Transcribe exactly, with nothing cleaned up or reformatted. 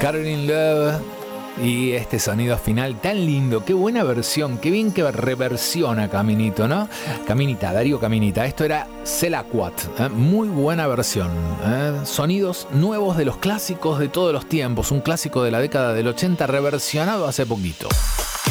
Caroline Love y este sonido final tan lindo. Qué buena versión, qué bien que reversiona Caminito, ¿no? Caminita, Darío Caminita. Esto era Selaquat, ¿eh? Muy buena versión, ¿eh? Sonidos nuevos de los clásicos de todos los tiempos. Un clásico de la década del ochenta reversionado hace poquito.